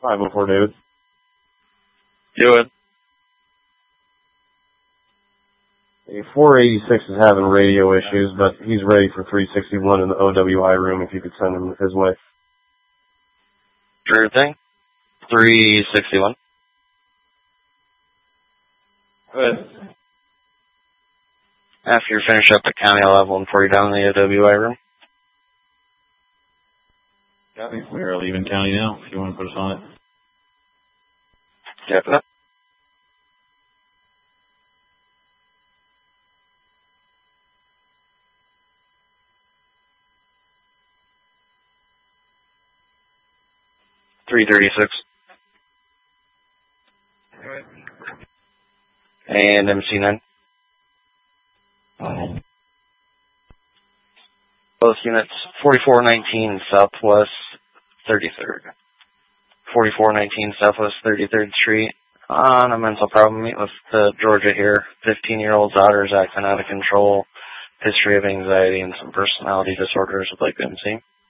504 David. Do it. A 486 is having radio issues, but he's ready for 361 in the OWI room if you could send him his way. Sure thing. 361. Go ahead. After you finish up at county, I'll have one for you down in the OWI room. Copy. We are leaving county now, if you want to put us on it. Yep. 336. And MC9. Both units, 4419 Southwest 33rd. 4419 Southwest 33rd Street. On a mental problem, meet with Georgia here. 15-year-old daughter's acting out of control. History of anxiety and some personality disorders with like MC.